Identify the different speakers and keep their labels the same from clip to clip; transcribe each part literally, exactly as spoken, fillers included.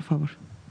Speaker 1: favor.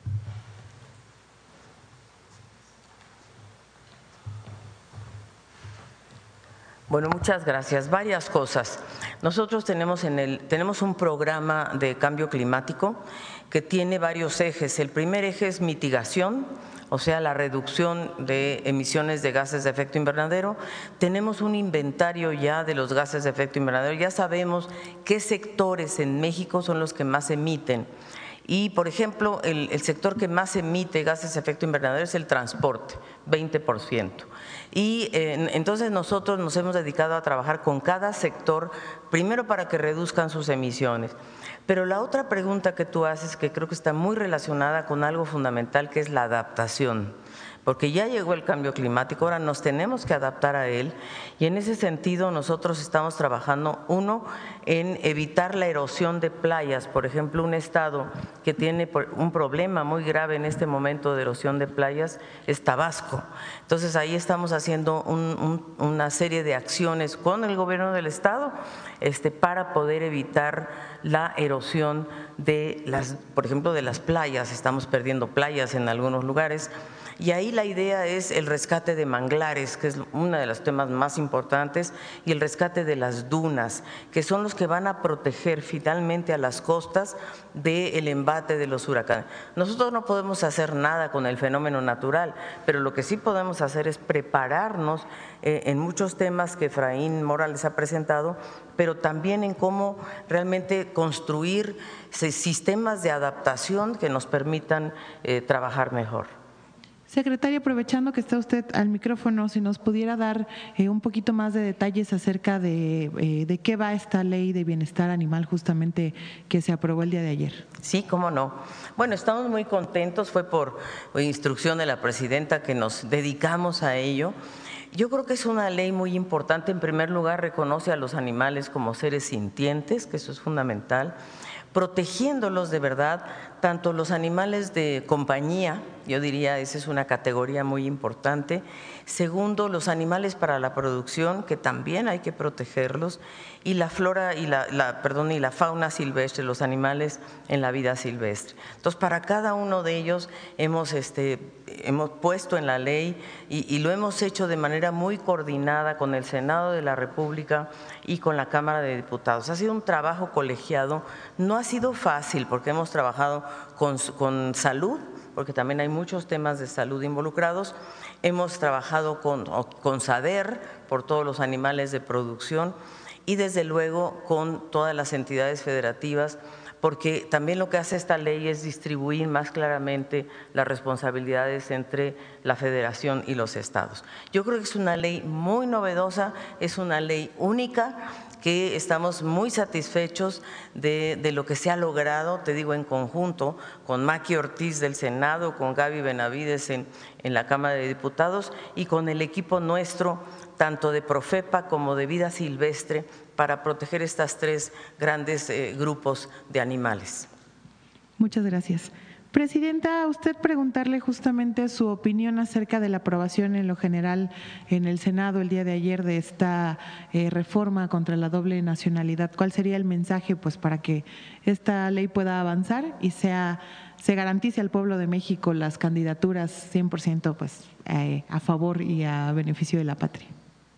Speaker 2: Bueno, muchas gracias. Varias cosas. Nosotros tenemos, en el, tenemos un programa de cambio climático que tiene varios ejes. El primer eje es mitigación, o sea, la reducción de emisiones de gases de efecto invernadero. Tenemos un inventario ya de los gases de efecto invernadero, ya sabemos qué sectores en México son los que más emiten. Y, por ejemplo, el, el sector que más emite gases de efecto invernadero es el transporte, veinte por ciento. Y eh, entonces nosotros nos hemos dedicado a trabajar con cada sector, primero para que reduzcan sus emisiones. Pero la otra pregunta que tú haces, que creo que está muy relacionada con algo fundamental, que es la adaptación. Porque ya llegó el cambio climático, ahora nos tenemos que adaptar a él y en ese sentido nosotros estamos trabajando, uno, en evitar la erosión de playas. Por ejemplo, un estado que tiene un problema muy grave en este momento de erosión de playas es Tabasco. Entonces ahí estamos haciendo un, un, una serie de acciones con el gobierno del estado este, para poder evitar la erosión de las, por ejemplo, de las playas. Estamos perdiendo playas en algunos lugares. Y ahí la idea es el rescate de manglares, que es uno de los temas más importantes, y el rescate de las dunas, que son los que van a proteger finalmente a las costas del embate de los huracanes. Nosotros no podemos hacer nada con el fenómeno natural, pero lo que sí podemos hacer es prepararnos eh, en muchos temas que Efraín Morales ha presentado, pero también en cómo realmente construir sistemas de adaptación que nos permitan eh, trabajar mejor.
Speaker 1: Secretaria, aprovechando que está usted al micrófono, si nos pudiera dar eh, un poquito más de detalles acerca de, eh, de qué va esta ley de bienestar animal justamente que se aprobó el día de ayer.
Speaker 2: Sí, cómo no. Bueno, estamos muy contentos, fue por instrucción de la presidenta que nos dedicamos a ello. Yo creo que es una ley muy importante. En primer lugar, reconoce a los animales como seres sintientes, que eso es fundamental, protegiéndolos de verdad, tanto los animales de compañía, yo diría esa es una categoría muy importante. Segundo, los animales para la producción, que también hay que protegerlos, y la flora y la, la, perdón, y la fauna silvestre, los animales en la vida silvestre. Entonces, para cada uno de ellos hemos, este, hemos puesto en la ley y, y lo hemos hecho de manera muy coordinada con el Senado de la República y con la Cámara de Diputados. Ha sido un trabajo colegiado, no ha sido fácil porque hemos trabajado con, con salud, porque también hay muchos temas de salud involucrados. Hemos trabajado con, con SADER por todos los animales de producción y desde luego con todas las entidades federativas, porque también lo que hace esta ley es distribuir más claramente las responsabilidades entre la federación y los estados. Yo creo que es una ley muy novedosa, es una ley única, que estamos muy satisfechos de, de lo que se ha logrado, te digo, en conjunto con Maki Ortiz del Senado, con Gaby Benavides en, en la Cámara de Diputados y con el equipo nuestro, tanto de Profepa como de Vida Silvestre, para proteger estos tres grandes eh, grupos de animales.
Speaker 1: Muchas gracias. Presidenta, a usted preguntarle justamente su opinión acerca de la aprobación en lo general en el Senado el día de ayer de esta eh, reforma contra la doble nacionalidad. ¿Cuál sería el mensaje pues para que esta ley pueda avanzar y sea se garantice al pueblo de México las candidaturas cien por ciento pues eh, a favor y a beneficio de la patria?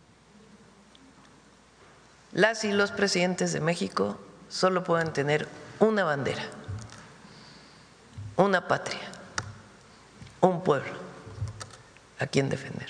Speaker 3: Las y los presidentes de México solo pueden tener una bandera, una patria, un pueblo a quien defender.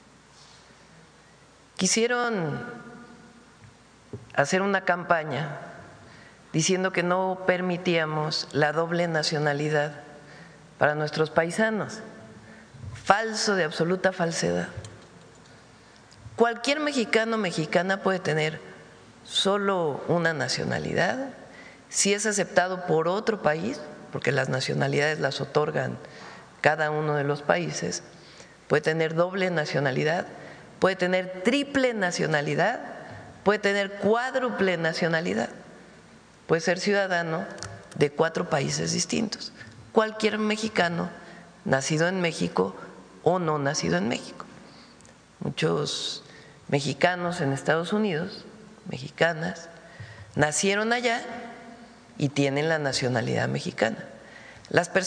Speaker 3: Quisieron hacer una campaña diciendo que no permitíamos la doble nacionalidad para nuestros paisanos. Falso de absoluta falsedad. Cualquier mexicano o mexicana puede tener solo una nacionalidad si es aceptado por otro país, porque las nacionalidades las otorgan cada uno de los países, puede tener doble nacionalidad, puede tener triple nacionalidad, puede tener cuádruple nacionalidad, puede ser ciudadano de cuatro países distintos, cualquier mexicano nacido en México o no nacido en México. Muchos mexicanos en Estados Unidos, mexicanas, nacieron allá y tienen la nacionalidad mexicana. Las personas